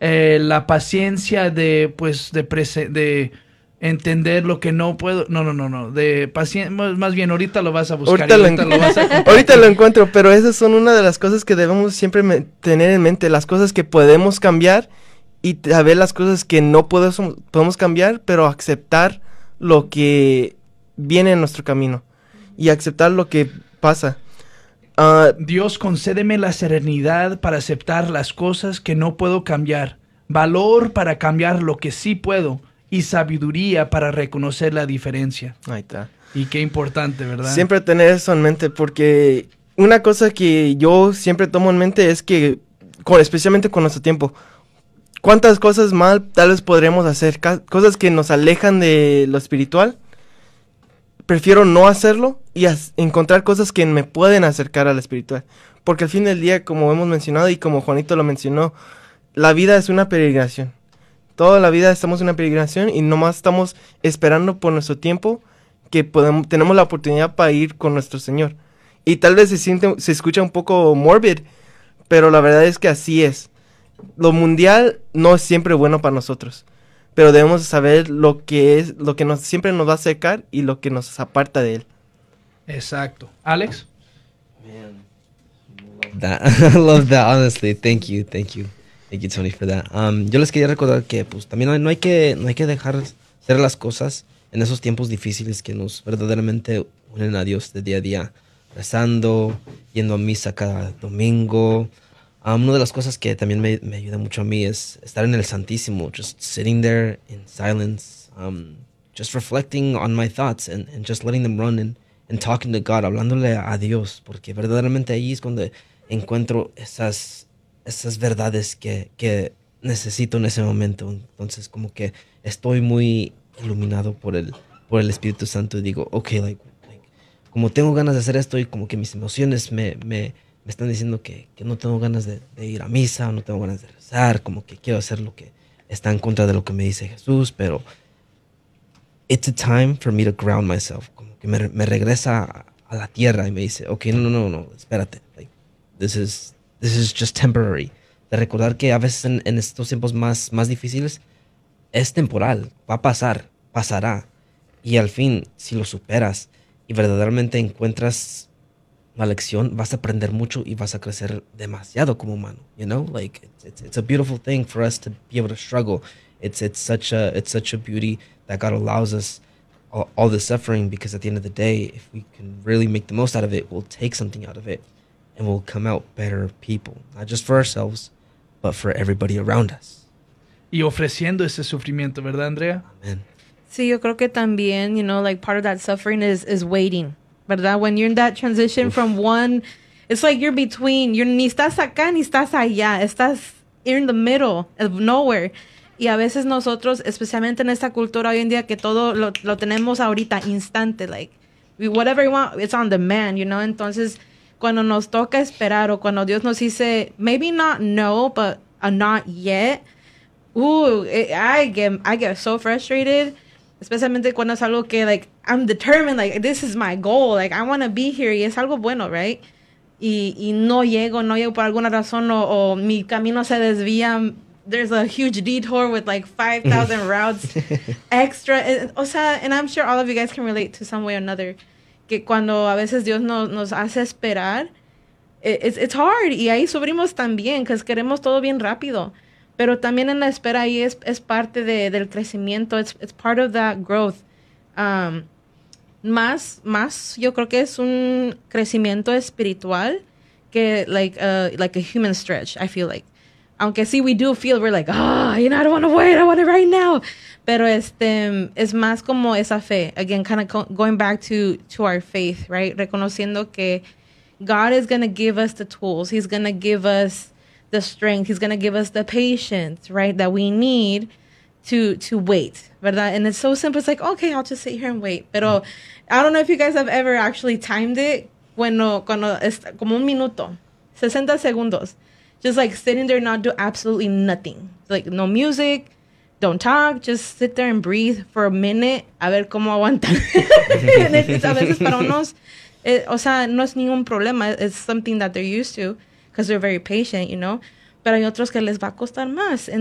la paciencia de, pues, de entender lo que no puedo. No. De paciencia, más bien ahorita lo vas a buscar. Ahorita Lo vas a ahorita lo encuentro, pero esas son una de las cosas que debemos siempre tener en mente, las cosas que podemos cambiar y saber las cosas que no podemos cambiar, pero aceptar lo que viene en nuestro camino y aceptar lo que pasa. Dios, concédeme la serenidad para aceptar las cosas que no puedo cambiar, valor para cambiar lo que sí puedo y sabiduría para reconocer la diferencia. Ahí está. Y qué importante, ¿verdad? Siempre tener eso en mente, porque una cosa que yo siempre tomo en mente es que, especialmente con nuestro tiempo, ¿cuántas cosas mal tal vez podremos hacer? Cosas que nos alejan de lo espiritual. Prefiero no hacerlo y encontrar cosas que me pueden acercar a lo espiritual. Porque al fin del día, como hemos mencionado y como Juanito lo mencionó, la vida es una peregrinación. Toda la vida estamos en una peregrinación y nomás estamos esperando por nuestro tiempo que tenemos la oportunidad para ir con nuestro Señor. Y tal vez se escucha un poco morbid, pero la verdad es que así es. Lo mundial no es siempre bueno para nosotros, pero debemos saber lo que siempre nos va a acercar y lo que nos aparta de él. Exacto. Alex? Man, I love that, honestly. Thank you, Tony, for that. Yo les quería recordar que pues también no hay que dejar hacer las cosas en esos tiempos difíciles que nos verdaderamente unen a Dios de día a día, rezando, yendo a misa cada domingo. Una de las cosas que también me ayuda mucho a mí es estar en el Santísimo, just sitting there in silence, just reflecting on my thoughts and just letting them run and talking to God, hablándole a Dios, porque verdaderamente ahí es cuando encuentro esas verdades que necesito en ese momento. Entonces como que estoy muy iluminado por el Espíritu Santo y digo, okay, like como tengo ganas de hacer esto y como que mis emociones me están diciendo que no tengo ganas de ir a misa, o no tengo ganas de rezar, como que quiero hacer lo que está en contra de lo que me dice Jesús, pero it's a time for me to ground myself, como que me regresa a la tierra y me dice, okay, no, espérate, like, this is just temporary. De recordar que a veces en estos tiempos más difíciles es temporal, va a pasará, y al fin, si lo superas y verdaderamente encuentras la lección, vas a aprender mucho y vas a crecer demasiado como humano, you know? Like it's a beautiful thing for us to be able to struggle. It's such a beauty that God allows us all the suffering, because at the end of the day, if we can really make the most out of it, we'll take something out of it and we'll come out better people, not just for ourselves, but for everybody around us. Y ofreciendo ese sufrimiento, ¿verdad, Andrea? Amen. Sí, yo creo que también, you know, like part of that suffering is waiting, ¿verdad? When you're in that transition from one, it's like you're between, you're ni estás acá ni estás allá, you're in the middle of nowhere. Y a veces nosotros, especialmente en esta cultura hoy en día, que todo lo tenemos ahorita, instante, like, whatever you want, it's on demand, you know? Entonces, cuando nos toca esperar o cuando Dios nos dice, maybe not no, but a not yet, I get so frustrated. Especialmente cuando es algo que, like, I'm determined, like, this is my goal, like, I want to be here, y es algo bueno, right? Y no llego por alguna razón, o mi camino se desvía, there's a huge detour with, like, 5,000 routes extra, o sea, and I'm sure all of you guys can relate to some way or another, que cuando a veces Dios nos hace esperar, it's hard, y ahí sufrimos también, que queremos todo bien rápido. Pero también en la espera ahí es parte del crecimiento. It's part of that growth. Más yo creo que es un crecimiento espiritual que like a human stretch, I feel like. Aunque sí, we do feel, we're like, you know, I don't want to wait, I want it right now. Pero es más como esa fe. Again, kind of going back to our faith, right? Reconociendo que God is going to give us the tools. He's going to give us the strength. He's going to give us the patience, right, that we need to wait, ¿verdad? And it's so simple. It's like, okay, I'll just sit here and wait. Pero I don't know if you guys have ever actually timed it. Cuando es como un minuto, 60 segundos. Just like sitting there, not do absolutely nothing. Like no music, don't talk, just sit there and breathe for a minute. A ver cómo aguantan. A veces para unos, o sea, no es ningún problema. It's something that they're used to, because they're very patient, you know. Pero hay otros que les va a costar más.